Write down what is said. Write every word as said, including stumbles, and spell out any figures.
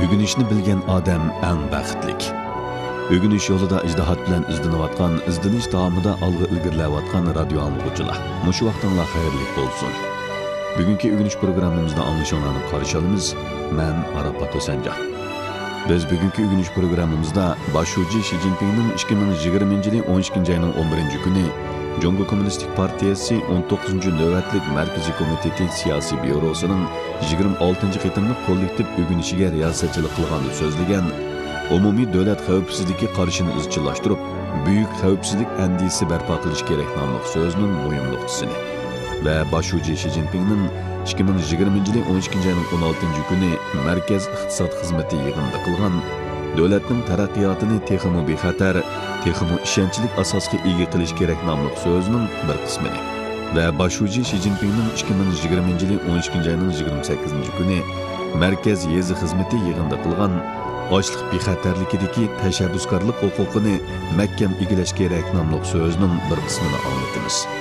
Ögünüşni bilgan odam eng baxtlik. Ögünüş yo'lida ijtihod bilan izlanayotgan, izlanish davomida olg'a ilgarilayotgan radio anglag'uvchilar. Mushu vaqtinglar xayrli bo'lsin. Bugungi ögünüş programmamizda anglashinglarni qarshi olamiz. Men Arafat Hosanjon. Biz bugungi ögünüş programmamizda boshlovchi Xi Jinpingning ikki ming yigirmanchi yil o'n ikkinchi oyning o'n birinchi kuni Jongo Kommunistik partiyasi o'n to'qqizinchi navbatlik Markaziy komiteti siyosiy byurosining yigirma oltinchi qitimli kollektiv ögünüşiga riyosatchilik qilganini so'zlagan umumiy davlat xavfsizligi qarshini izchillashtirib, buyuk xavfsizlik andisi barpo qilish kerak nomli so'zning muhim nuqtasini va boshlovchi Xi Jinpingning ikki ming yigirmanchi yil o'n ikkinchi oyning o'n oltinchi kuni Markaz iqtisod xizmati yig'inida qilgan davlatning taraqqiyotini texmo bexatar, texmo ishonchlik asosga ega qilish kerak nomli so'zning bir qismini va boshlovchi Xi Jinpingning ikki ming yigirmanchi yil o'n ikkinchi oyning yigirma sakkizinchi kuni Markaz yezi xizmati yig'inida qilgan ochliq bexatarlikidagi tashabbuskorlik huquqini mahkam egilash kerak nomli so'zning bir qismini anglatamiz.